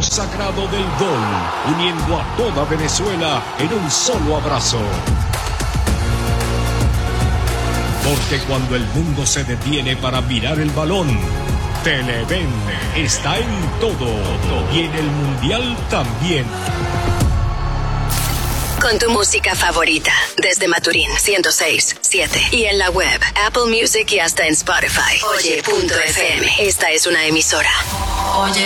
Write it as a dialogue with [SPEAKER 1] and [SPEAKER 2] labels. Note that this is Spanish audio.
[SPEAKER 1] fuego sagrado del gol, uniendo a toda Venezuela en un solo abrazo. Porque cuando el mundo se detiene para mirar el balón, Televen está en todo y en el Mundial también.
[SPEAKER 2] Con tu música favorita, desde Maturín 106.7 y en la web, Apple Music y hasta en Spotify. Oye.fm. Esta es una emisora. Oye.